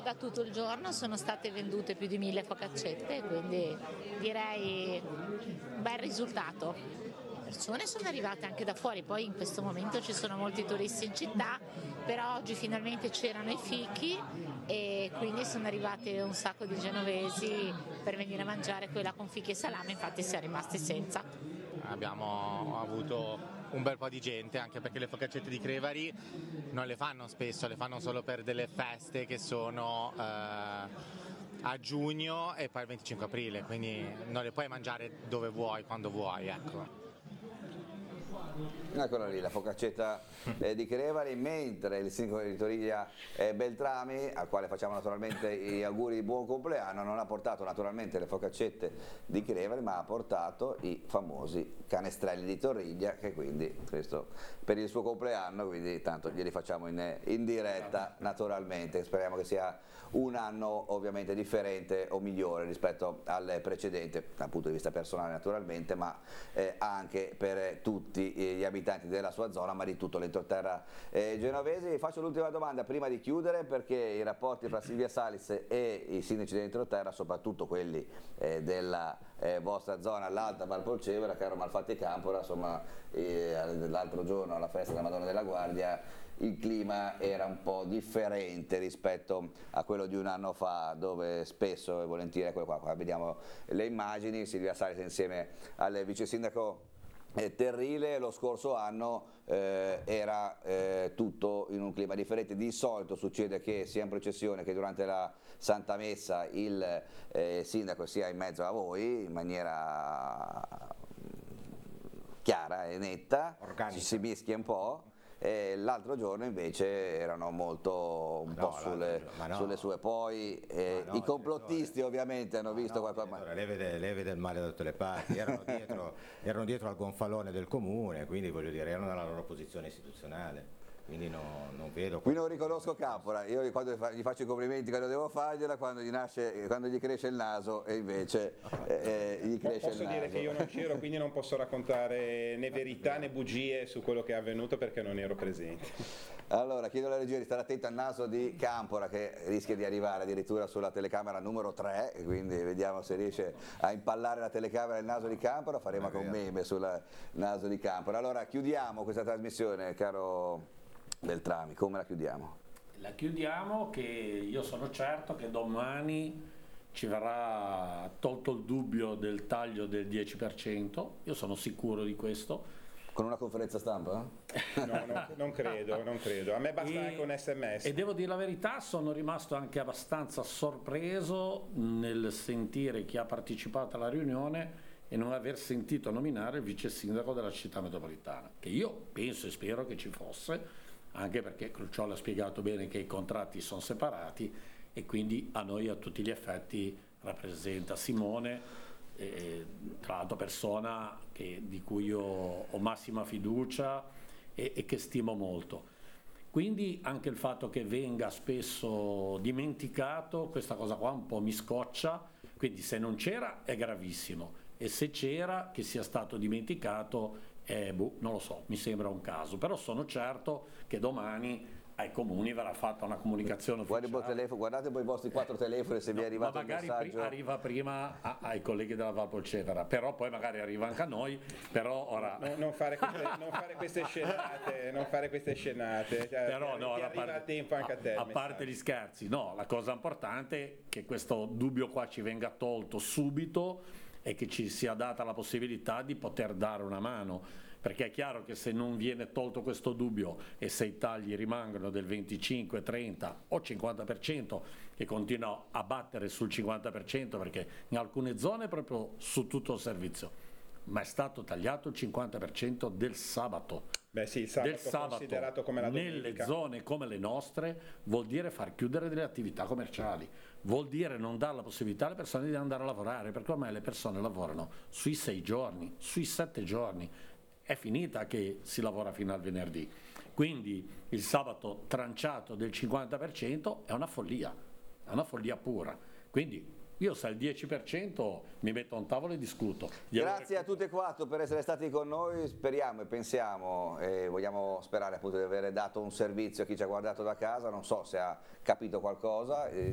da tutto il giorno, sono state vendute più di 1000 focaccette, quindi direi un bel risultato. Le persone sono arrivate anche da fuori, poi in questo momento ci sono molti turisti in città, però oggi finalmente c'erano i fichi e quindi sono arrivate un sacco di genovesi per venire a mangiare quella con fichi e salame, infatti siamo rimasti senza. Abbiamo avuto un bel po' di gente, anche perché le focaccette di Crevari non le fanno spesso, le fanno solo per delle feste che sono a giugno e poi il 25 aprile, quindi non le puoi mangiare dove vuoi, quando vuoi, ecco. Eccola lì, la focaccetta di Crevari, mentre il sindaco di Toriglia Beltrami, al quale facciamo naturalmente gli auguri di buon compleanno, non ha portato naturalmente le focaccette di Crevari, ma ha portato i famosi canestrelli di Toriglia, che quindi questo per il suo compleanno, quindi tanto glieli facciamo in diretta naturalmente. Speriamo che sia un anno ovviamente differente o migliore rispetto al precedente dal punto di vista personale naturalmente, ma anche per tutti gli abitanti della sua zona, ma di tutto l'entroterra genovese. Faccio l'ultima domanda prima di chiudere, perché i rapporti fra Silvia Salis e i sindaci dell'entroterra, soprattutto quelli della vostra zona, l'Alta Valpolcevera, caro Malfatti Campora, insomma l'altro giorno alla festa della Madonna della Guardia il clima era un po' differente rispetto a quello di un anno fa, dove spesso e volentieri, eccolo qua vediamo le immagini, Silvia Salis insieme al vice sindaco Terrile. Lo scorso anno era tutto in un clima differente. Di solito succede che sia in processione che durante la Santa Messa il sindaco sia in mezzo a voi in maniera chiara e netta, ci si mischia un po'. L'altro giorno invece erano molto un po' sulle sue, poi i complottisti ovviamente hanno visto qualcosa. Lei vede il male da tutte le parti, erano dietro al gonfalone del comune, quindi voglio dire, erano nella loro posizione istituzionale. Quindi non vedo. Qui non riconosco Campora, io quando gli faccio i complimenti quando devo fargliela, quando gli cresce il naso e invece gli cresce il naso. Posso dire che io non c'ero, quindi non posso raccontare né verità né bugie su quello che è avvenuto perché non ero presente. Allora chiedo alla regia di stare attenta al naso di Campora, che rischia di arrivare addirittura sulla telecamera numero 3, quindi vediamo se riesce a impallare la telecamera del naso di Campora, faremo anche un meme sul naso di Campora. Allora chiudiamo questa trasmissione, caro Beltrami, come la chiudiamo? La chiudiamo che io sono certo che domani ci verrà tolto il dubbio del taglio del 10%, io sono sicuro di questo. Con una conferenza stampa? No, non credo, a me basta anche un sms. E devo dire la verità, sono rimasto anche abbastanza sorpreso nel sentire chi ha partecipato alla riunione e non aver sentito nominare il vice sindaco della città metropolitana, che io penso e spero che ci fosse, anche perché Crucioli ha spiegato bene che i contratti sono separati e quindi a noi a tutti gli effetti rappresenta Simone, tra l'altro persona di cui io ho massima fiducia e che stimo molto. Quindi anche il fatto che venga spesso dimenticato, questa cosa qua un po' mi scoccia, quindi se non c'era è gravissimo e se c'era che sia stato dimenticato non lo so, mi sembra un caso, però sono certo che domani ai comuni verrà fatta una comunicazione ufficiale. Guardate poi i vostri 4 telefoni se vi è arrivato il messaggio. Magari arriva prima ai colleghi della Valpolcevera, però poi magari arriva anche a noi, però ora... Non fare queste scenate, cioè, però no, arriva a tempo anche a te. A parte gli scherzi, no, la cosa importante è che questo dubbio qua ci venga tolto subito e che ci sia data la possibilità di poter dare una mano, perché è chiaro che se non viene tolto questo dubbio e se i tagli rimangono del 25, 30 o 50%, che continua a battere sul 50%, perché in alcune zone proprio su tutto il servizio, ma è stato tagliato il 50% del sabato. Beh sì, il sabato considerato come la domenica. Nelle zone come le nostre vuol dire far chiudere delle attività commerciali, vuol dire non dare la possibilità alle persone di andare a lavorare, perché ormai le persone lavorano sui 6 giorni, sui 7 giorni, è finita che si lavora fino al venerdì, quindi il sabato tranciato del 50% è una follia pura, quindi io se al 10% mi metto a un tavolo e discuto. Grazie a tutti e quattro per essere stati con noi, speriamo e pensiamo e vogliamo sperare appunto di aver dato un servizio a chi ci ha guardato da casa, non so se ha capito qualcosa.